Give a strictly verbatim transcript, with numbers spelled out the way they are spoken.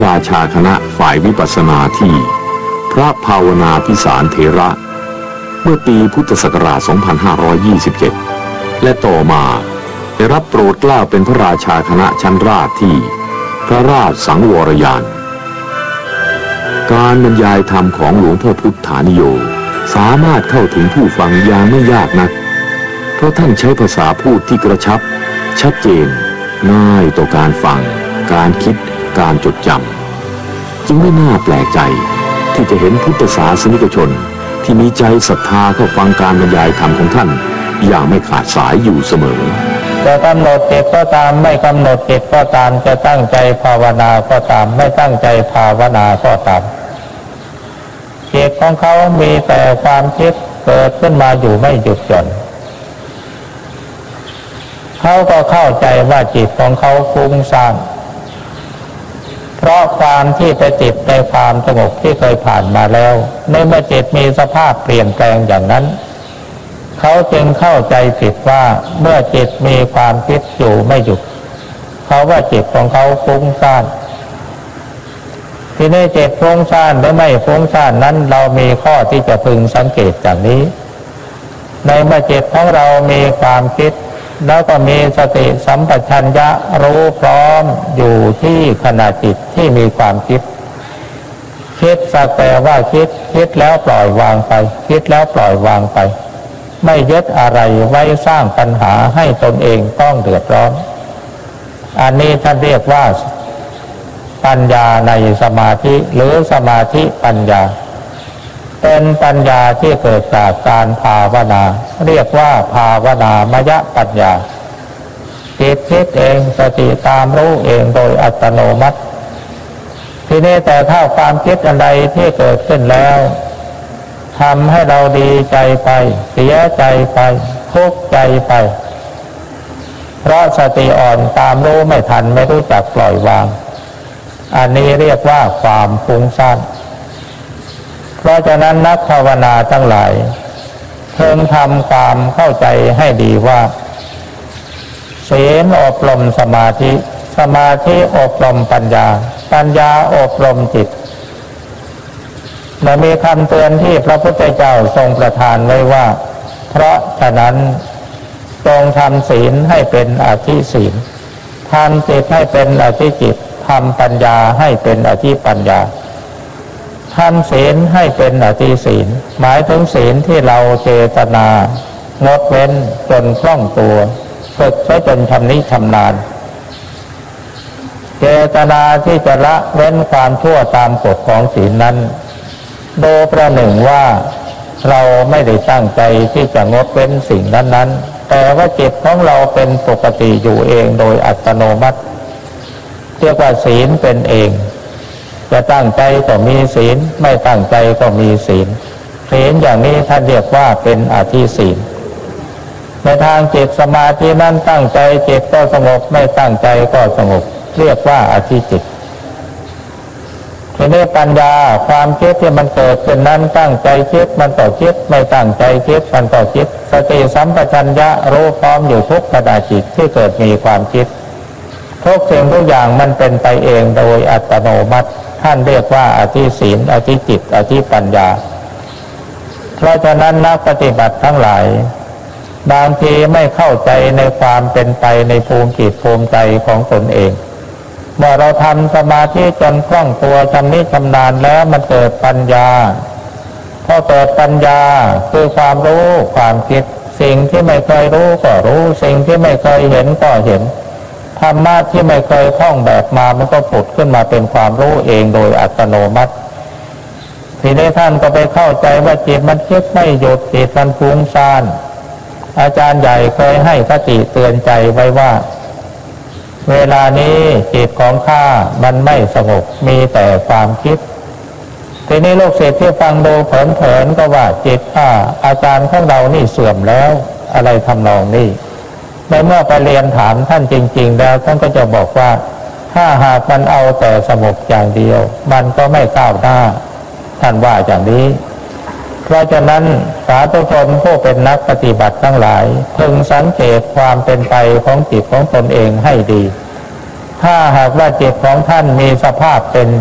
ราชาคณะฝ่ายวิปัสสนาที่พระภาวนาพิสารเถระเมื่อปีพุทธศักราช สองพันห้าร้อยยี่สิบเจ็ด และต่อมาได้รับโปรดเกล้าเป็นพระราชาคณะชั้นราชที่พระราชสังวรยานการบรรยายธรรมของหลวงพ่อพุทธานิโยสามารถเข้าถึงผู้ฟังอย่างไม่ยากนักเพราะท่านใช้ภาษาพูดที่กระชับชัดเจนง่ายต่อการฟังการคิดการจดจำจึงไม่น่าแปลกใจที่จะเห็นพุทธศาสนิกชนที่มีใจศรัทธาเข้าฟังการบรรยายธรรมของท่านอย่างไม่ขาดสายอยู่เสมอจะกำหนดจิตก็ตามไม่กำหนดจิตก็ตามจะตั้งใจภาวนาก็ตามไม่ตั้งใจภาวนาก็ตามจิตของเขามีแต่ความคิดเกิดขึ้นมาอยู่ไม่หยุดหย่อนเขาก็เข้าใจว่าจิตของเขาฟุ้งซ่านเพราะความที่ไปติดในความสงบที่เคยผ่านมาแล้วในเมื่อจิตมีสภาพเปลี่ยนแปลงอย่างนั้นเขาจึงเข้าใจผิดว่าเมื่อจิตมีความคิดอยู่ไม่หยุดเขาว่าจิตของเขาฟุ้งซ่านที่นี่จิตฟุ้งซ่านหรือไม่ฟุ้งซ่านนั้นเรามีข้อที่จะพึงสังเกตจากนี้ในเมื่อจิตของเรามีความคิดแล้วก็มีสติสัมปชัญญะรู้พร้อมอยู่ที่ขณะจิตที่มีความคิดคิดสักแต่ว่าคิดคิดแล้วปล่อยวางไปคิดแล้วปล่อยวางไปไม่ยึดอะไรไว้สร้างปัญหาให้ตนเองต้องเดือดร้อนอันนี้ท่านเรียกว่าปัญญาในสมาธิหรือสมาธิปัญญาเป็นปัญญาที่เกิดจากการภาวนาเรียกว่าภาวนามยปัญญาจิตคิดเองสติตามรู้เองโดยอัตโนมัติทีนี้แต่ถ้าความคิดอะไรที่เกิดขึ้นแล้วทำให้เราดีใจไปเสียใจไปทุกข์ใจไปเพราะสติอ่อนตามรู้ไม่ทันไม่รู้จักปล่อยวางอันนี้เรียกว่าความฟุ้งซ่านเพราะฉะนั้นนักภาวนาทั้งหลายเพิ่งทำความเข้าใจให้ดีว่าศีลอบรมสมาธิสมาธิอบรมปัญญาปัญญาอบรมจิตและมีคำเตือนที่พระพุทธเจ้าทรงประทานไว้ว่าเพราะฉะนั้นจงทำศีลให้เป็นอธิศีลทำจิตให้เป็นอธิจิตทำปัญญาให้เป็นอธิปัญญาทำศีลให้เป็นอธิศีลหมายถึงศีลที่เราเจตนางดเว้นจนคล่องตัวฝึกไว้จนชำนิชำนาญเจตนาที่จะละเว้นความชั่วตามกฎของศีลนั้นโดยประหนึ่งว่าเราไม่ได้ตั้งใจที่จะงดเว้นสิ่งนั้นๆแต่ว่าจิตของเราเป็นปกติอยู่เองโดยอัตโนมัติเรียกว่าศีลเป็นเองจะตั้งใจก็มีศีลไม่ตั้งใจก็มีศีลศีลอย่างนี้ท่านเรียกว่าเป็นอธิศีลในทางจิตสมาธินั้นตั้งใจจิตก็สงบไม่ตั้งใจก็สงบเรียกว่าอธิจิตทีนี้ปัญญาความคิดที่มันเกิดขึ้นนั้นตั้งใจคิดมันก็คิดไม่ตั้งใจคิดมันก็คิดสติสัมปชัญญะรู้พร้อมอยู่ทุกขณะจิตที่เกิดมีความคิดทุกสิ่งทุกอย่างมันเป็นไปเองโดยอัตโนมัติท่านเรียกว่าอธิศีลอธิจิตอธิปัญญาเพราะฉะนั้นนักปฏิบัติทั้งหลายบางทีไม่เข้าใจในความเป็นไปในภูมิจิตภูมิใจของตนเองเมื่อเราทำสมาธิจนคล่องตัวชำนิชำนาญแล้วมันเกิดปัญญาพอเกิดปัญญาคือความรู้ความคิดสิ่งที่ไม่เคยรู้ก็รู้สิ่งที่ไม่เคยเห็นก็เห็นธรรมะที่ไม่เคยท่องแบบมามันก็ผุดขึ้นมาเป็นความรู้เองโดยอัตโนมัติทีนี้ท่านก็ไปเข้าใจว่าจิตมันคิดไม่หยุดจิตมันฟุ้งซ่านอาจารย์ใหญ่เคยให้คติเตือนใจไว้ว่าเวลานี้จิตของข้ามันไม่สงบมีแต่ความคิดทีนี้ลูกศิษย์ที่ฟังดูเผลอๆก็ว่าจิตข้าอาจารย์ของเรานี่เสื่อมแล้วอะไรทำนองนี้ในเมื่อไปเรียนถามท่านจริงๆแล้วท่านก็จะบอกว่าถ้าหากมันเอาแต่สงบอย่างเดียวมันก็ไม่ก้าวหน้าท่านว่าอย่างนี้เพราะฉะนั้นสาธุชนผู้เป็นนักปฏิบัติทั้งหลายพึงสังเกตความเป็นไปของจิตของตนเองให้ดีถ้าหากว่าจิตของท่านมีสภาพเป็น